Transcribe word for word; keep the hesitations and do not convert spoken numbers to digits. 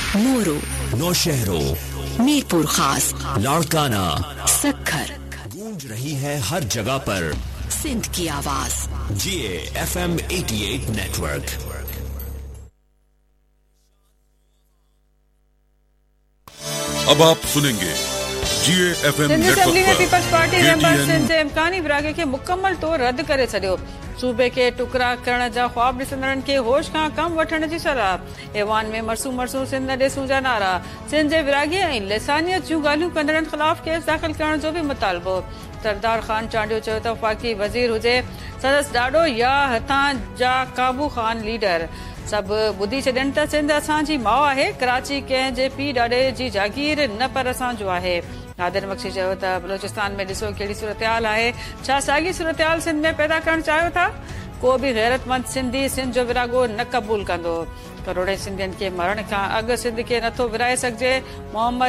मोरू, नौशहरों, मीरपुर खास, लाड़काना, सक्खर, गूंज रही है हर जगह पर सिंध की आवाज। जिए एफ एम अठासी नेटवर्क। अब आप सुनेंगे जिए एफ एम सिंध असेंबली में नेटवर्क पीपल्स पार्टी मेंबर पर सिंध जे इम्कानी विरागे खे मुकम्मल तौर रद्द करे छॾियो। सूबे के टुकड़ा करण जा ख्वाब ॾिसंदड़नि खे होश खां कम वठण जी सलाह। ऐवान में मरसू मरसू सिंध ॾेसूं जा नारा। सिंध जे विरागी ऐं लिसानियत जूं ॻाल्हियूं कंदड़नि ख़िलाफ़ केस दाख़िल करण जो बि मुतालबो। सरदार ख़ान चांडियो चयो त वफ़ाक़ी वज़ीर हुजे संदसि ॾाॾो या हितां जा काबू ख़ान लीडर। सभु ॿुधी छॾनि त सिंध असांजी माउ आहे, कराची कंहिं जे पीउ ॾाॾे जी जागीर न पर असांजो आहे। नादिर बख्शी चयो त बलोचिस्तान में ॾिसो कहिड़ी सूरतहाल आहे। छा साॻी सूरतहाल सिंध में पैदा करणु चाहियो था? को बि गैरतमंद सिंधी सिंध जो विरागो न क़बूल कंदो। करोड़े सिंधियुनि खे मरण खां अॻु सिंध खे नथो विराए सघिजे। मोहम्मद